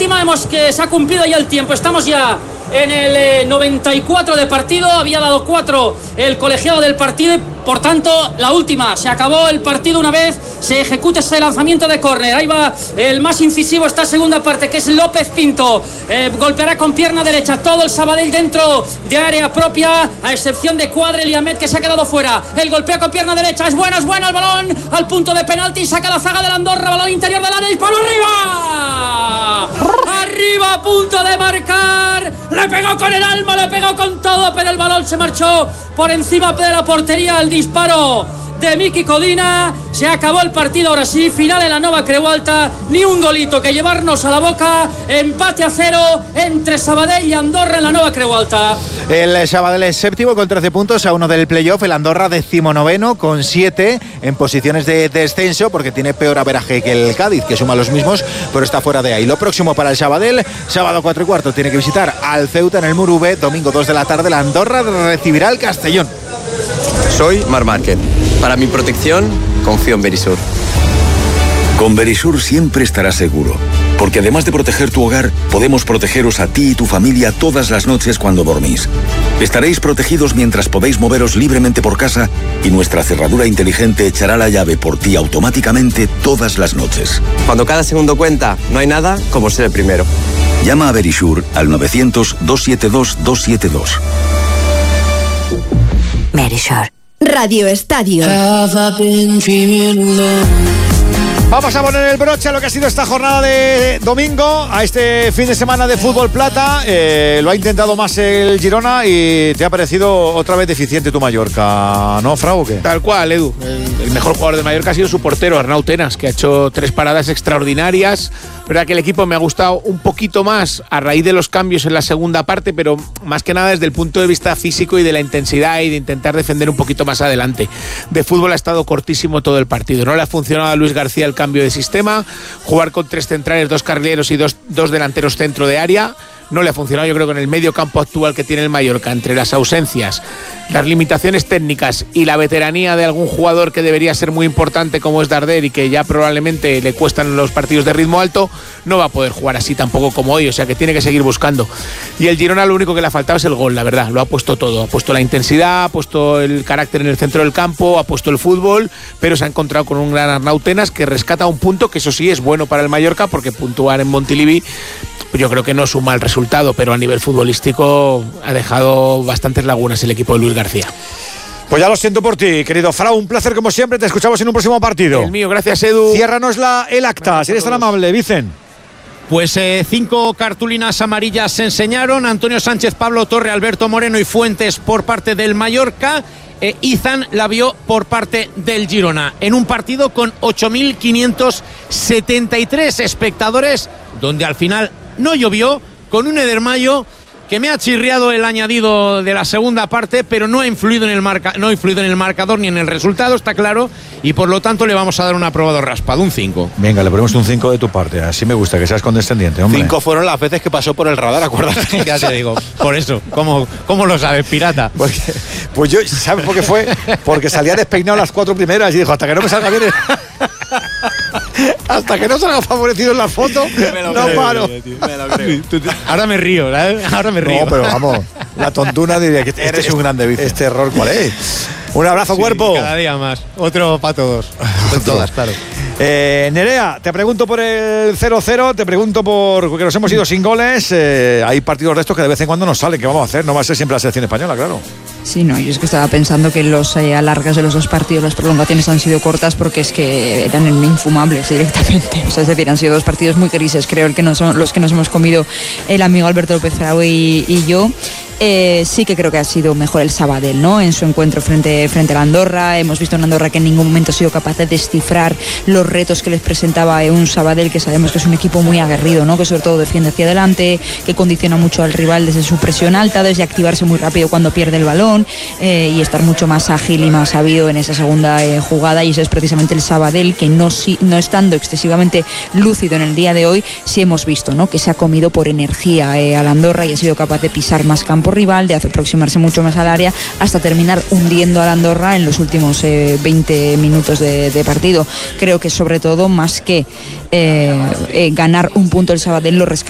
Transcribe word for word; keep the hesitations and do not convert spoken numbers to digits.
última, hemos que se ha cumplido ya el tiempo, estamos ya en el eh, noventa y cuatro de partido, había dado cuatro el colegiado del partido, y por tanto la última, se acabó el partido una vez se ejecute ese lanzamiento de córner. Ahí va el más incisivo esta segunda parte, que es López Pinto, eh, golpeará con pierna derecha, todo el Sabadell dentro de área propia, a excepción de Cuadre y Ahmed, que se ha quedado fuera. El golpea con pierna derecha, es bueno, es bueno el balón al punto de penalti, saca la zaga del Andorra, balón interior del área, disparo arriba, arriba, a punto de marcar, le pegó con el alma, le pegó con todo, pero el balón se marchó por encima de la portería. El disparo de Miki Codina, se acabó el partido ahora sí, final en la Nova Creu Alta, ni un golito que llevarnos a la boca, empate a cero entre Sabadell y Andorra en la Nova Creu Alta. El Sabadell es séptimo con trece puntos a uno del playoff, el Andorra decimonoveno con siete en posiciones de descenso porque tiene peor averaje que el Cádiz, que suma los mismos, pero está fuera de ahí. Lo próximo para el Sabadell, sábado cuatro y cuarto tiene que visitar al Ceuta en el Murube, domingo dos de la tarde la Andorra recibirá al Castellón. Soy Marc Márquez. Para mi protección, confío en Verisur. Con Verisur siempre estarás seguro, porque además de proteger tu hogar, podemos protegeros a ti y tu familia todas las noches cuando dormís. Estaréis protegidos mientras podéis moveros libremente por casa y nuestra cerradura inteligente echará la llave por ti automáticamente todas las noches. Cuando cada segundo cuenta, no hay nada como ser el primero. Llama a Verisur al novecientos, doscientos setenta y dos, doscientos setenta y dos. Verisur. Radio Estadio. Vamos a poner el broche a lo que ha sido esta jornada de domingo, a este fin de semana de fútbol plata. Eh, lo ha intentado más el Girona y te ha parecido otra vez deficiente tu Mallorca, ¿no, Frau? ¿Qué? Tal cual, Edu. El, el mejor jugador de Mallorca ha sido su portero, Arnau Tenas, que ha hecho tres paradas extraordinarias. Verdad que el equipo me ha gustado un poquito más a raíz de los cambios en la segunda parte, pero más que nada desde el punto de vista físico y de la intensidad y de intentar defender un poquito más adelante. De fútbol ha estado cortísimo todo el partido. No le ha funcionado a Luis García el cambio de sistema, jugar con tres centrales, dos carrileros y dos, dos delanteros centro de área. No le ha funcionado, yo creo, con el medio campo actual que tiene el Mallorca, entre las ausencias, las limitaciones técnicas y la veteranía de algún jugador que debería ser muy importante como es Darder y que ya probablemente le cuestan los partidos de ritmo alto, no va a poder jugar así tampoco como hoy, o sea que tiene que seguir buscando. Y el Girona lo único que le ha faltado es el gol, la verdad, lo ha puesto todo, ha puesto la intensidad, ha puesto el carácter en el centro del campo, ha puesto el fútbol, pero se ha encontrado con un gran Arnau Tenas que rescata un punto que eso sí es bueno para el Mallorca porque puntuar en Montilivi yo creo que no es un mal resultado, pero a nivel futbolístico ha dejado bastantes lagunas el equipo de Luis García. Pues ya lo siento por ti, querido Frau, un placer como siempre, te escuchamos en un próximo partido. El mío, gracias Edu. Ciérranos la, el acta, si eres tan amable, Vicen. Pues eh, cinco cartulinas amarillas se enseñaron, Antonio Sánchez, Pablo Torre, Alberto Moreno y Fuentes por parte del Mallorca. Eh, Izan la vio por parte del Girona, en un partido con ocho mil quinientos setenta y tres espectadores, donde al final no llovió, con un Eder Mayo que me ha chirriado el añadido de la segunda parte, pero no ha influido en el marca, no ha influido en el marcador ni en el resultado, está claro, y por lo tanto le vamos a dar un aprobado raspado, un cinco. Venga, le ponemos un cinco de tu parte, así me gusta, que seas condescendiente, hombre. Cinco fueron las veces que pasó por el radar, acuérdate. Ya te digo, por eso, ¿cómo, cómo lo sabes, pirata? Porque, pues yo, ¿sabes por qué fue? Porque salía despeinado las cuatro primeras y dijo, hasta que no me salga bien... Hasta que no salga favorecido en la foto, no creo, paro. Tío, me lo creo. Ahora me río, ¿eh? Ahora me río. No, pero vamos, la tontuna diría que este, eres este, un grande vicio. Este error, ¿cuál es? Un abrazo, sí, cuerpo. Cada día más. Otro para todos. Con todas, claro. Eh, Nerea, te pregunto por el cero cero, te pregunto por porque nos hemos ido sin goles. Eh, hay partidos de estos que de vez en cuando nos salen. ¿Qué vamos a hacer? No va a ser siempre la selección española, claro. Sí, no, yo es que estaba pensando que los eh, alargas de los dos partidos, las prolongaciones han sido cortas porque es que eran infumables directamente. O sea, es decir, han sido dos partidos muy grises, creo, el que nos, los que nos hemos comido el amigo Alberto López Frau y, y yo. Eh, sí que creo que ha sido mejor el Sabadell, ¿no? En su encuentro frente, frente a la Andorra. Hemos visto una Andorra que en ningún momento ha sido capaz de descifrar los retos que les presentaba un Sabadell, que sabemos que es un equipo muy aguerrido, ¿no? Que sobre todo defiende hacia adelante, que condiciona mucho al rival desde su presión alta, desde activarse muy rápido cuando pierde el balón eh, y estar mucho más ágil y más sabido en esa segunda eh, jugada. Y ese es precisamente el Sabadell, que no, si, no estando excesivamente lúcido en el día de hoy, sí hemos visto, ¿no? Que se ha comido por energía eh, a la Andorra y ha sido capaz de pisar más campo rival, de aproximarse mucho más al área hasta terminar hundiendo a la Andorra en los últimos eh, veinte minutos de, de partido. Creo que sobre todo más que eh, eh, ganar un punto el Sabadell lo rescata